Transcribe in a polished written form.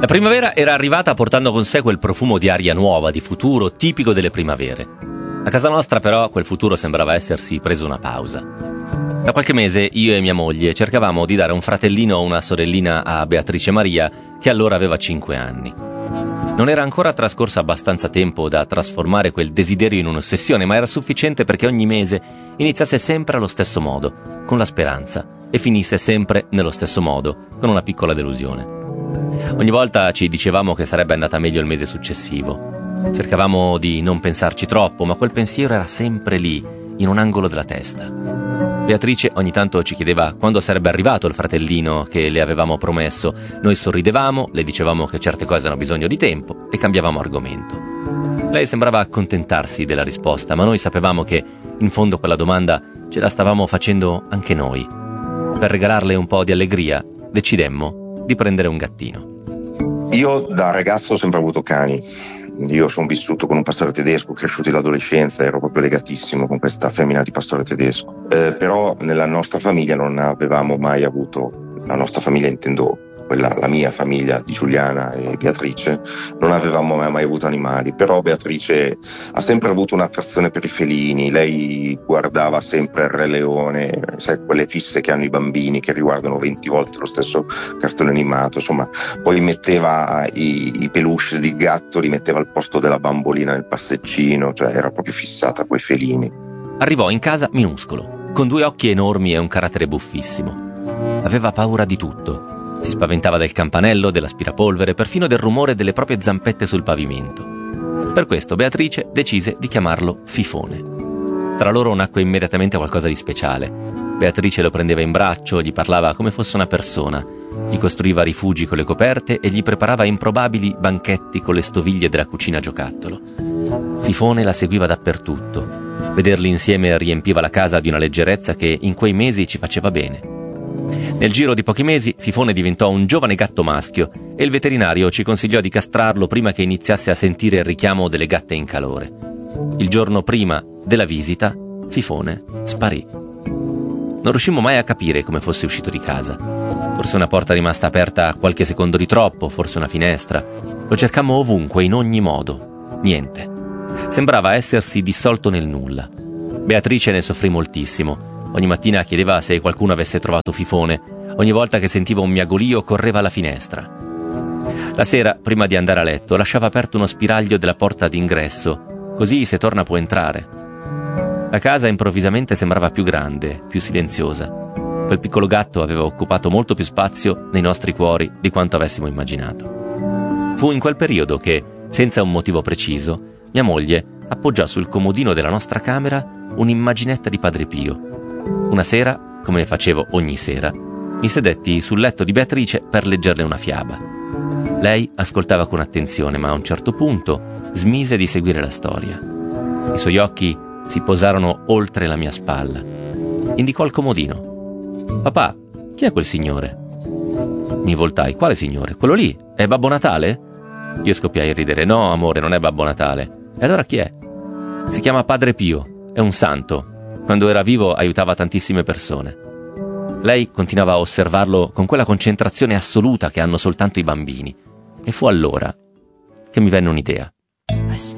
La primavera era arrivata portando con sé quel profumo di aria nuova, di futuro, tipico delle primavere. A casa nostra però quel futuro sembrava essersi preso una pausa. Da qualche mese io e mia moglie cercavamo di dare un fratellino o una sorellina a Beatrice Maria, che allora aveva 5 anni. Non era ancora trascorso abbastanza tempo da trasformare quel desiderio in un'ossessione, ma era sufficiente perché ogni mese iniziasse sempre allo stesso modo, con la speranza, e finisse sempre nello stesso modo, con una piccola delusione. Ogni volta ci dicevamo che sarebbe andata meglio il mese successivo. Cercavamo di non pensarci troppo, ma quel pensiero era sempre lì, in un angolo della testa. Beatrice ogni tanto ci chiedeva quando sarebbe arrivato il fratellino che le avevamo promesso. Noi sorridevamo, le dicevamo che certe cose hanno bisogno di tempo e cambiavamo argomento. Lei sembrava accontentarsi della risposta, ma noi sapevamo che, in fondo, quella domanda ce la stavamo facendo anche noi. Per regalarle un po' di allegria, decidemmo di prendere un gattino. Io da ragazzo ho sempre avuto cani. Io sono vissuto con un pastore tedesco, cresciuto in adolescenza, ero proprio legatissimo con questa femmina di pastore tedesco. Però nella nostra famiglia non avevamo mai avuto, la nostra famiglia intendo la mia famiglia di Giuliana e Beatrice, non avevamo mai avuto animali, però Beatrice ha sempre avuto un'attrazione per i felini. Lei guardava sempre il Re Leone, sai, quelle fisse che hanno i bambini che riguardano 20 volte lo stesso cartone animato, insomma. Poi metteva i peluche di gatto, li metteva al posto della bambolina nel passeggino, cioè era proprio fissata coi felini. Arrivò in casa minuscolo, con 2 occhi enormi e un carattere buffissimo. Aveva paura di tutto. Si spaventava del campanello, dell'aspirapolvere, perfino del rumore delle proprie zampette sul pavimento. Per questo Beatrice decise di chiamarlo Fifone. Tra loro nacque immediatamente qualcosa di speciale. Beatrice lo prendeva in braccio, gli parlava come fosse una persona, gli costruiva rifugi con le coperte e gli preparava improbabili banchetti con le stoviglie della cucina giocattolo. Fifone la seguiva dappertutto. Vederli insieme riempiva la casa di una leggerezza che in quei mesi ci faceva bene. Nel giro di pochi mesi Fifone diventò un giovane gatto maschio e il veterinario ci consigliò di castrarlo prima che iniziasse a sentire il richiamo delle gatte in calore. Il giorno prima della visita, Fifone sparì. Non riuscimmo mai a capire come fosse uscito di casa. Forse una porta rimasta aperta qualche secondo di troppo, forse una finestra. Lo cercammo ovunque, in ogni modo. Niente. Sembrava essersi dissolto nel nulla. Beatrice ne soffrì moltissimo. Ogni mattina chiedeva se qualcuno avesse trovato Fifone. Ogni volta che sentiva un miagolio correva alla finestra. La sera, prima di andare a letto, lasciava aperto uno spiraglio della porta d'ingresso, così se torna può entrare. La casa improvvisamente sembrava più grande, più silenziosa. Quel piccolo gatto aveva occupato molto più spazio nei nostri cuori di quanto avessimo immaginato. Fu in quel periodo che, senza un motivo preciso, mia moglie appoggiò sul comodino della nostra camera un'immaginetta di Padre Pio. Una sera, come facevo ogni sera, mi sedetti sul letto di Beatrice per leggerle una fiaba. Lei ascoltava con attenzione, ma a un certo punto smise di seguire la storia. I suoi occhi si posarono oltre la mia spalla. Indicò il comodino. «Papà, chi è quel signore?» Mi voltai. «Quale signore? Quello lì? È Babbo Natale?» Io scoppiai a ridere. «No, amore, non è Babbo Natale». «E allora chi è?» «Si chiama Padre Pio. È un santo. Quando era vivo aiutava tantissime persone». Lei continuava a osservarlo con quella concentrazione assoluta che hanno soltanto i bambini. E fu allora che mi venne un'idea.